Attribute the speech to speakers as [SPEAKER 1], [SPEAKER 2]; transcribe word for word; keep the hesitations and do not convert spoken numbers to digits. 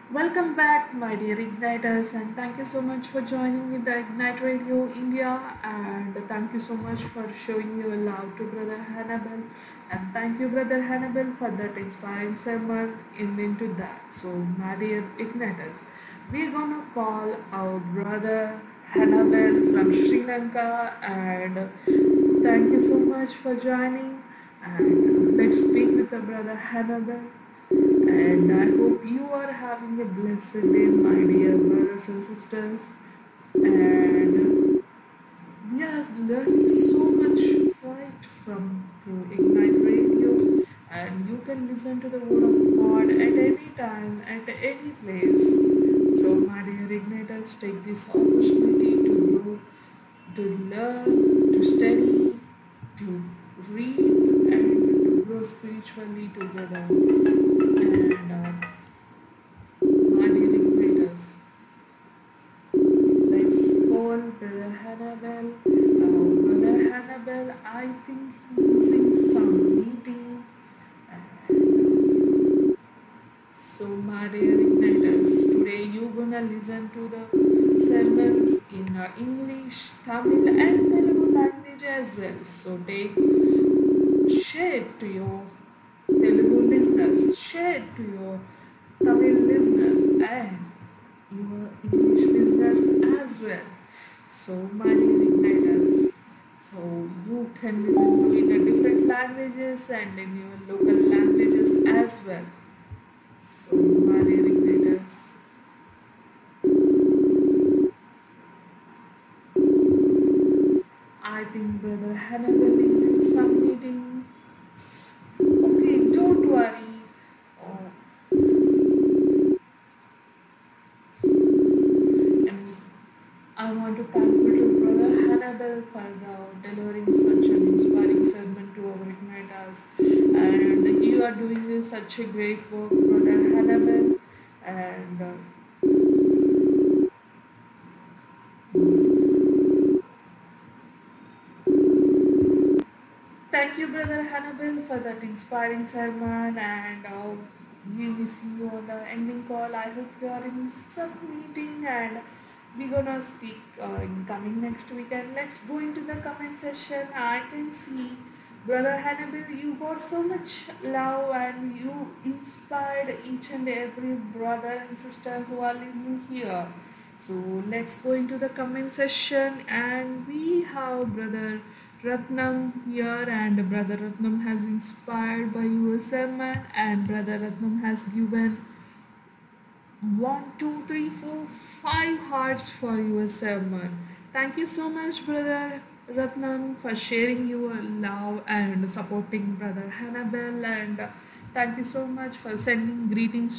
[SPEAKER 1] Welcome back, my dear Igniters, and thank you so much for joining me, the Ignite Radio India. And thank you so much for showing your love to Brother Hannibal. And thank you, Brother Hannibal, for that inspiring sermon in into that. So, my dear Igniters, we're gonna call our brother Hannibal from Sri Lanka. And thank you so much for joining. And let's speak with the brother Hannibal. And I hope you are having a blessed day, my dear brothers and sisters. And we are learning so much right from through Ignite Radio. And you can listen to the Word of God at any time, at any place. So, my dear Igniters, take this opportunity to grow, to learn, to study, to read, and to grow spiritually together. And uh, my dear Igniters, let's call Brother Hannibal. Uh, Brother Hannibal, I think he's in some meeting. And so, my dear Igniters, today you're gonna listen to the sermons in uh, English, Tamil, and Telugu language as well. So, take share it to your Telugu listeners, share it to your Tamil listeners, and your English listeners as well. So, my dear Igniters, so you can listen to it in different languages and in your local languages as well. So, my dear Igniters, I think Brother Hannibal is in some meeting. Okay, don't worry. Oh, and I want to thank you, Brother Hannibal, for uh, delivering such an inspiring sermon to our igniters. And you are doing such a great work, Brother Hannibal. And uh, thank you, Brother Hannibal, for that inspiring sermon. And uh, we will see you on the ending call. I hope you are in some meeting and we're gonna speak uh, in coming next weekend. Let's go into the comment session. I can see Brother Hannibal, you got so much love and you inspired each and every brother and sister who are listening here. So let's go into the comment session and we have Brother Ratnam here and Brother Ratnam has inspired by your sermon and Brother Ratnam has given one, two, three, four, five hearts for your sermon. Thank you so much, Brother Ratnam, for sharing your love and supporting Brother Hannibal. And uh, thank you so much for sending greetings